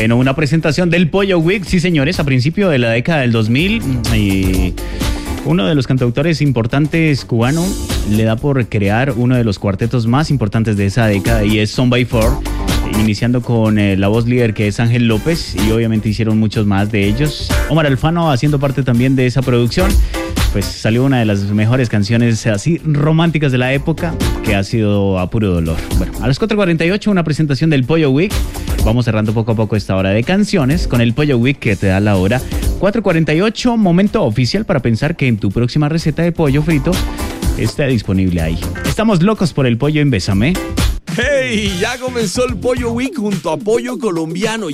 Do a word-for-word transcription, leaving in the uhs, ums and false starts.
Bueno, una presentación del Pollo Week, sí señores, a principio de la década del dos mil. Y uno de los cantautores importantes cubanos le da por crear uno de los cuartetos más importantes de esa década y es Son by Four, iniciando con eh, la voz líder que es Ángel López y obviamente hicieron muchos más de ellos. Omar Alfano haciendo parte también de esa producción. Pues salió una de las mejores canciones así románticas de la época, que ha sido A Puro Dolor. Bueno, a las cuatro cuarenta y ocho una presentación del Pollo Week. Vamos cerrando poco a poco esta hora de canciones con el Pollo Week que te da la hora. cuatro cuarenta y ocho, momento oficial para pensar que en tu próxima receta de pollo frito esté disponible ahí. Estamos locos por el pollo en Bésame. ¡Hey! Ya comenzó el Pollo Week junto a Pollo Colombiano.